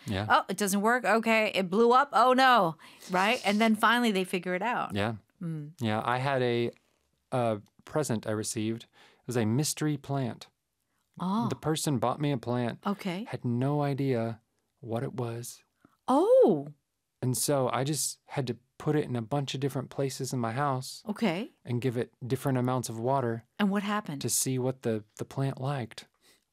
Yeah. Oh, it doesn't work. Okay. It blew up. Oh, no. Right? And then finally they figure it out. Yeah. Yeah. I had a present I received. It was a mystery plant. Oh, The person bought me a plant, okay. had no idea what it was. Oh, And so I just had to put it in a bunch of different places in my house okay. and give it different amounts of water And what happened? to see what the plant liked.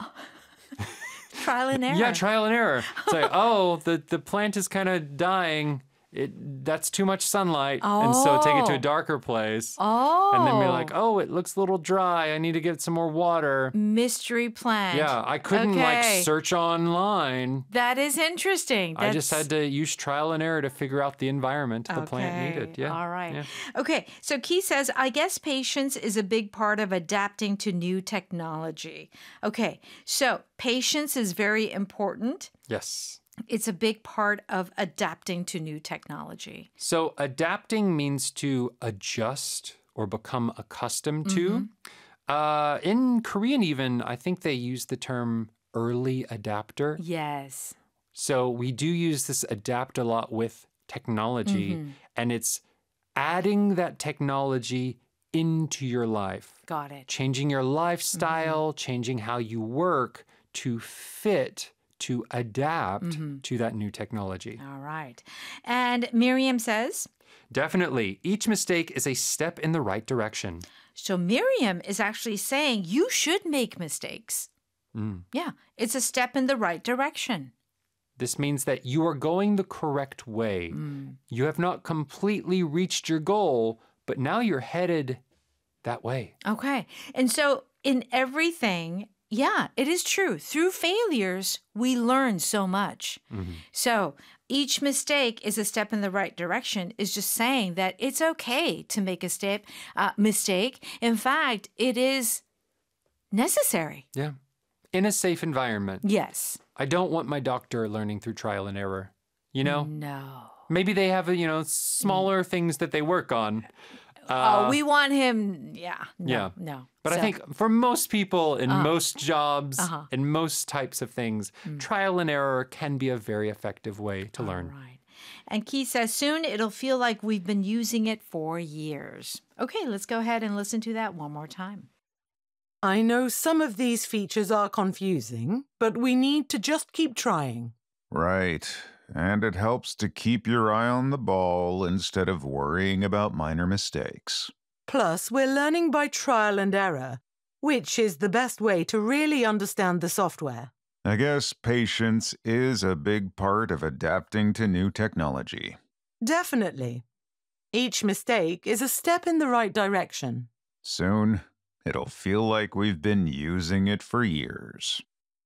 Trial and error. Yeah, trial and error. It's like, oh, the plant is kind of dying. That's too much sunlight. And so take it to a darker place. Oh. And then be like, oh, it looks a little dry. I need to get some more water. Mystery plant. Yeah, I couldn't like search online. That is interesting. I just had to use trial and error to figure out the environment the plant needed. Yeah. All right. Yeah. Okay. So Keith says, I guess patience is a big part of adapting to new technology. Okay. So patience is very important. Yes. It's a big part of adapting to new technology. So adapting means to adjust or become accustomed to. In Korean even, I think they use the term early adapter. Yes. So we do use this adapt a lot with technology, and it's adding that technology into your life. Got it. Changing your lifestyle, changing how you work to fit, to adapt to that new technology. All right. And Miriam says? Definitely. Each mistake is a step in the right direction. So Miriam is actually saying you should make mistakes. Yeah, it's a step in the right direction. This means that you are going the correct way. You have not completely reached your goal, but now you're headed that way. Okay. And so in everything, yeah, it is true. Through failures, we learn so much. So each mistake is a step in the right direction is just saying that it's okay to make a mistake. In fact, it is necessary. Yeah. In a safe environment. Yes. I don't want my doctor learning through trial and error. You know? No. Maybe they have, smaller things that they work on. We want him. Yeah. No. But I think for most people in most jobs in most types of things, trial and error can be a very effective way to learn. Right. And Keith says, soon it'll feel like we've been using it for years. Okay, let's go ahead and listen to that one more time. I know some of these features are confusing, but we need to just keep trying. Right. And it helps to keep your eye on the ball instead of worrying about minor mistakes. Plus, we're learning by trial and error, which is the best way to really understand the software. I guess patience is a big part of adapting to new technology. Definitely. Each mistake is a step in the right direction. Soon, it'll feel like we've been using it for years.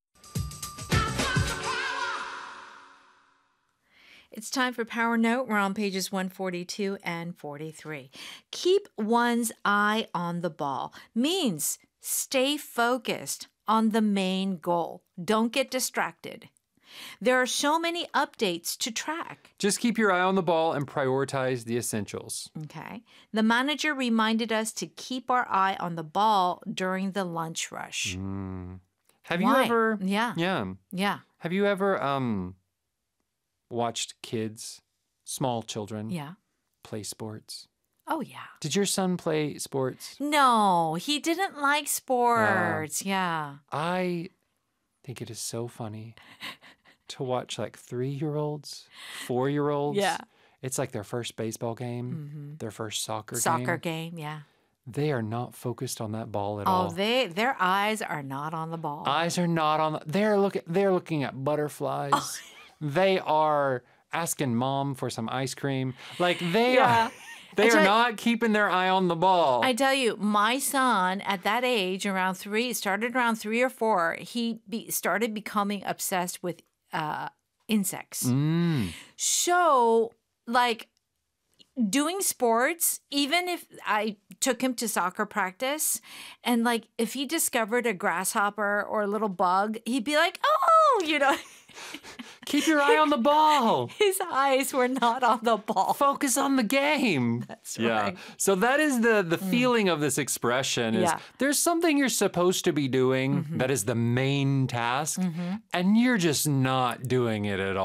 It's time for Power Note. We're on pages 142 and 43. Keep one's eye on the ball means stay focused on the main goal. Don't get distracted. There are so many updates to track. Just keep your eye on the ball and prioritize the essentials. Okay. The manager reminded us to keep our eye on the ball during the lunch rush. Have Why? you ever... Yeah. Yeah. Have you ever watched kids, small children, play sports? Oh, yeah. Did your son play sports? No, he didn't like sports. Yeah. I think it is so funny to watch like 3-year-olds, 4-year-olds. Yeah. It's like their first baseball game, their first soccer game, yeah. They are not focused on that ball at Oh, all. their eyes are not on the ball. Eyes are not on. They're looking at butterflies. Oh. They are asking mom for some ice cream. Like they Yeah. are. They are not keeping their eye on the ball. I tell you, my son at that age, started around 3 or 4, he started becoming obsessed with insects. So, like, doing sports, even if I took him to soccer practice, and, like, if he discovered a grasshopper or a little bug, he'd be like, oh, Keep your eye on the ball. His eyes were not on the ball. Focus on the game. That's right. So that is the feeling of this expression is there's something you're supposed to be doing that is the main task, and you're just not doing it at all.